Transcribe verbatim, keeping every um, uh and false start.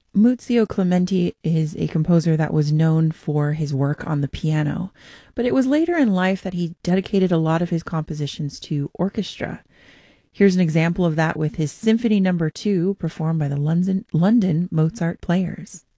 Muzio Clementi is a composer that was known for his work on the piano, but it was later in life that he dedicated a lot of his compositions to orchestra. Here's an example of that with his Symphony Number Two, performed by the London, London Mozart Players.